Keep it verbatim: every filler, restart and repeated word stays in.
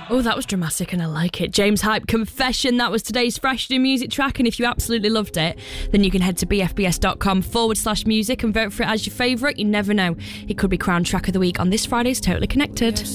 Oh, that was dramatic and I like it. James Hype, Confession. That was today's Fresh New Music track, and if you absolutely loved it, then you can head to bfbs.com forward slash music and vote for it as your favourite. You never know, it could be crowned track of the week on this Friday's Totally Connected.